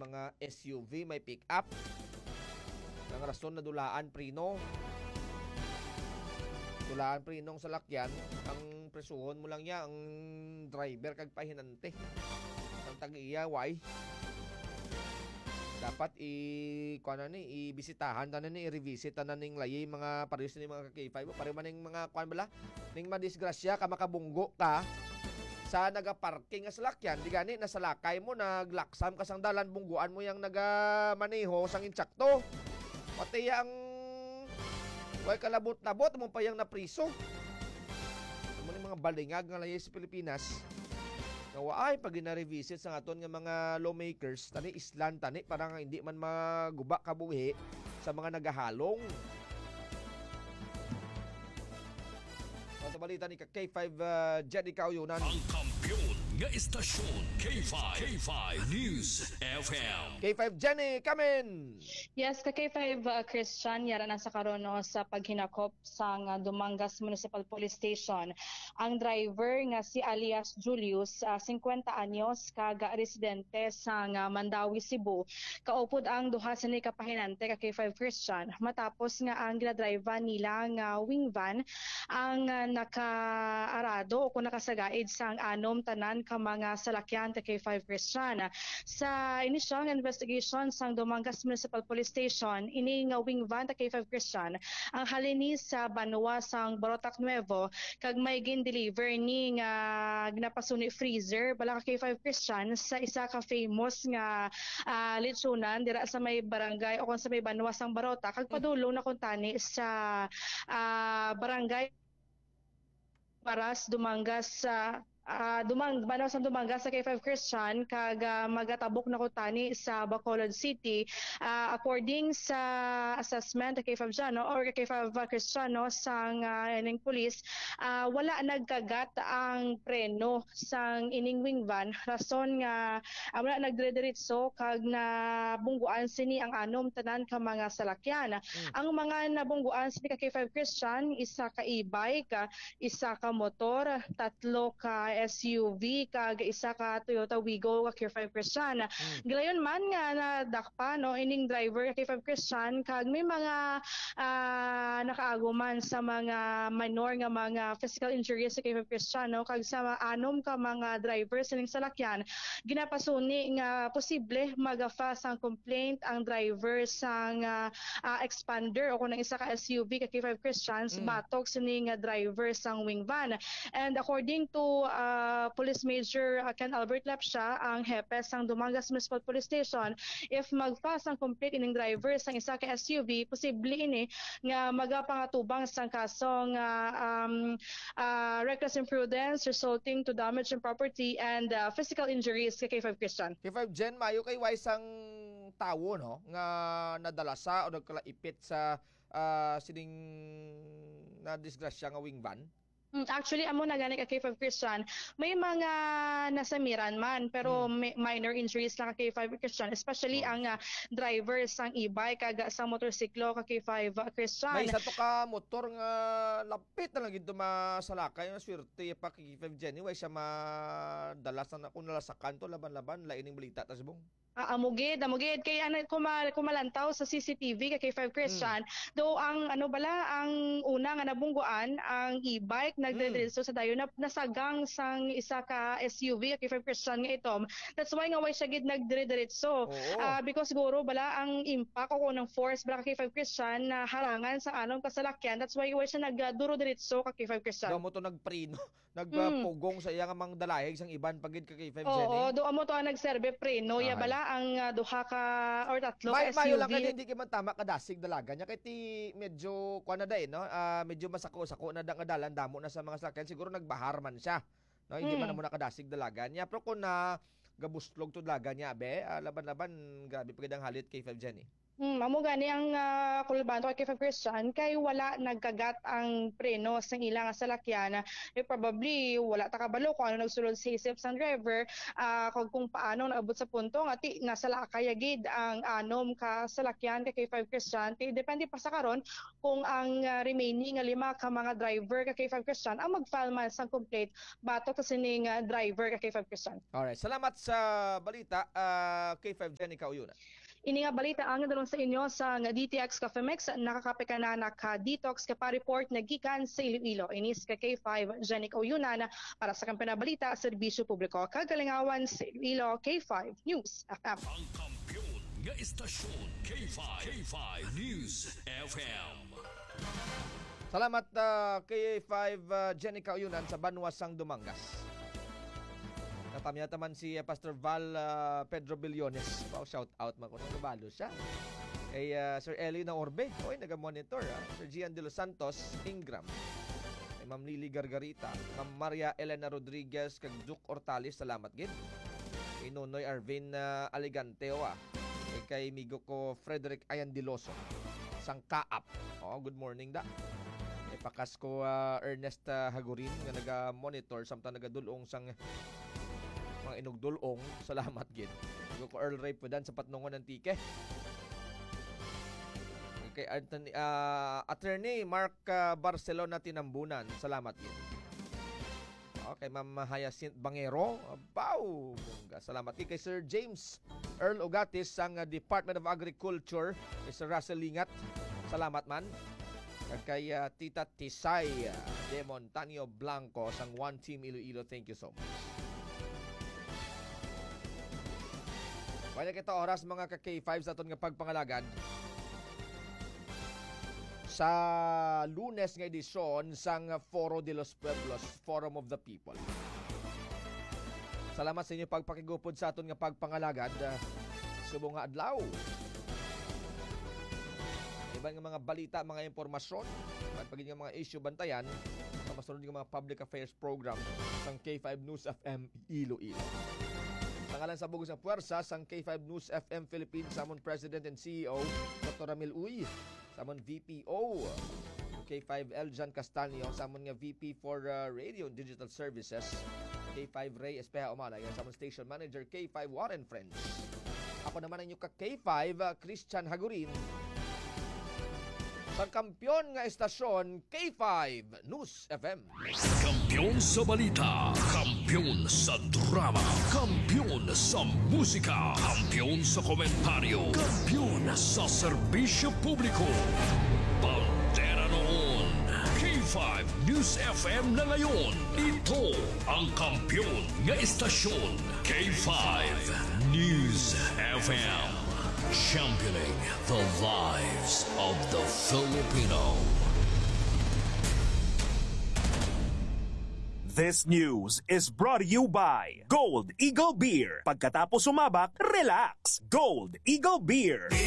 mga SUV, may pick-up. Ang rason na dulaan prino. Dulaan prinong salakyan, ang presuhon mo lang niya ang driver kag pahinante. Ang tag-iya why? Dapat ibisitahan tanan ni i-revisit tanan ning layi mga parehas ni mga K5 pare man ning mga kuan bala ning madisgrasya ka makabunggo ka sa naga-parking nga salakyan di gani nasalakay mo naglaksam ka sang dalan bungguan mo yang naga-maneho sang insakto pati ang way kalabot-labot mo pa yang napriso mo ning mga balingag nga layi sa Pilipinas. Nawa ay pag gina-revisit sa aton nga mga lawmakers tani islan tani para nga hindi man maguba kabuhi sa mga nagahalong. Sa balita ni K5 Jenny Kauyonan. Ang kampiyon nga istasyon K5 News FM. K5 Jenny, come in! Yes, K5 Christian, yara na sa karono sa paghinakop sa Dumangas Municipal Police Station. Ang driver nga si alias Julius, 50 anyos, kaga residente sa Mandawi, Cebu. Kaupod ang duha sa ni kapahinante K5 Christian. Matapos nga ang ginadriver nila nga wing van ang nakaarado o kung nakasagaid sa anom tanan ka mga salakyan K5 Christian. Sa inisyong investigation sa Dumangas Municipal Police Station, ini nga wing van K5 Christian ang halini sa Banwa sang Barotac Nuevo kag may gin-deliver ni nga ginapasuni freezer bala K5 Christian sa isa ka famous nga lechonan dira sa may barangay o kung sa may Banwa sang Barotac kag padulong na kuntani sa barangay Paras Dumangas sa Banwa sa Dumangas sa K5 Christian kag magatabok na ko tani sa Bacolod City. According sa assessment K5 Jano or K5 Christiano sang ining police, wala nagkagat ang preno sang ining wing van rason nga wala nagdire-diretso kag nabungguan sini ang anom tanan ka mga salakyan. Ang mga nabungguan sini ka K5 Christian, isa ka e-bike, isa ka motor, tatlo ka SUV kag isa ka Toyota Wigo ka K5 Christian. Gilayon man nga nadakpa no ining driver K5 Christian kag may mga nakaaguman sa mga minor nga mga physical injuries sa K5 Christian no kag sa anom ka mga drivers ining salakyan ginapasuni nga posible magafa sang complaint ang driver sang expander o kung isa ka SUV ka K5 Christians batok sini nga driver sang wing van. And according to Police Major Ken Albert Lepsha, ang hepe sang Dumangas Municipal Police Station, if magpas ang complete ining driver sang isa ka SUV, posible ini nga magapangatubang sang kasong reckless imprudence resulting to damage in property and physical injuries kay K5 Christian. K5 Jen, mayo kay waisang tawo no nga nadalasa o nagkalaipit sa sining na disgrasya nga wing van. Actually, amo na gani ka K5 Christian, may mga nasamiran man pero minor injuries lang ka K5 Christian, especially ang driver sang e-bike kag sa motorsiklo ka K5 Christian. May isa to ka motor nga lapit na lang gid masalakay nga swerte pa K5 Jenny way siya madala sa kung nalasakan to laban-laban laining balita tas bong. Amugid kay kumalantaw sa CCTV kay K5 Christian do ang ang una nga nabungguan ang e-bike nagdediretso sa dayon nasagang sang isa ka SUV kay K5 Christian nga itom. That's why nga way siya gid nagdediretso because siguro bala ang impact o ng force bala kay K5 Christian na harangan sa anong kasalakyan. That's why way siya nagduro diretso kay K5 Christian. Do mo to nagprino nagpugong sa iya nga mang dalahig sang iban pagid ka K5 Jenny. Oo, do amo to ang nagserbe preno ya bala ang duha ka or tatlo ka SUV. Mayo lang kaya hindi man tama kadasig dalaga nya kay ti medyo kuan na day no. Medyo masako-sako na dalan damo na sa mga sakyan siguro nagbahar man siya. No, hindi man mo nakadasig dalaga nya pero kun na gabuslog to dalaga nya be laban-laban grabe pagid ang halit kay 5 Jenny. Amo gani ang kulbando kay K5 Christian kay wala nagkagat ang preno sa ilang salakyan. Probably wala ta kabalo kung ano nagsulod sa isip sang driver kung paano naabot sa punto nga ti nasa lakay gid ang anom ka salakyan kay K5 Christian. Depende pa sa karon kung ang remaining nga 5 ka mga driver kay K5 Christian ang mag-file man sang complaint batok sa sining driver kay K5 Christian. Alright, salamat sa balita, K5 Jenny Kauyuna. Ini nga balita ang nadalon sa inyo sa DTX Cafe Mix, nakakape ka na naka-detox ka pa report na gikan sa Iloilo. Inis ka K5 Jenik Oyunan para sa kampanya balita serbisyo publiko. Kagalingawan sa Iloilo, K5 News FM. Ang kampiyon nga istasyon K5 News FM. Salamat K5 Jenny Kauyunan sa Banwasang Dumangas. Napamiyata man si Pastor Val Pedro Billones. Wow, shout out man ko. Nabalo siya. Kay Sir Eli na Orbe. Oy, naga-monitor. Sir Gian de los Santos, Ingram. Kay Ma'am Lily Gargarita. Ma'am Maria Elena Rodriguez. Kag Duke Ortales. Salamat gid. Kay Nonoy Arvin Aliganteo. Kay migo ko Frederick Ayandiloso. Sang Kaap. Oh, good morning da. Kay pakas ko Ernest Hagurin nga naga-monitor samtang nagadulong sang mga inugdulong. Salamat gid. Migo ko Earl Ray Pudan sa Patnongon ng Tike. Kay Attorney Mark Barcelona Tinambunan. Salamat gid. Okay, Ma'am Hyacinth Bangero. Bow! Salamat kay Sir James Earl Ogatis sang Department of Agriculture. Kay Sir Russell Lingat. Salamat man. Kay Tita Tisay de Montaño Blanco sang One Team Iloilo. Thank you so much. Wala kita oras mga ka-K5 sa aton nga pagpangalagad. Sa Lunes nga edisyon sang Foro de los Pueblos, Forum of the People. Salamat sa inyo pagpakigupod sa aton nga pagpangalagad. Subong nga adlaw. Iban nga mga balita, mga impormasyon, pagpagin nga mga issue bantayan, masunod nga mga public affairs program sang K5 News FM Iloilo. Tangalan sa bugos ng puwersa sang K5 News FM Philippines, samon President and CEO Dr. Ramil Uy, samon VPO K5 Eljan Castanio, samon nga VP for Radio and Digital Services K5 Ray Espeja Umalay, samon Station Manager K5 Warren Friends. Ako naman ang inyo ka K5 Christian Hagurin sa kampyon nga estasyon K5 News FM. Kampiyon sa balita, kampiyon sa drama, kampiyon sa musika, kampiyon sa komentaryo, kampiyon sa serbisyo publiko. Pantera noon, K5 News FM na ngayon. Ito ang kampiyon nga estasyon K5 News FM. Championing the lives of the Filipino. This news is brought to you by Gold Eagle Beer. Pagkatapos sumabak, relax. Gold Eagle Beer.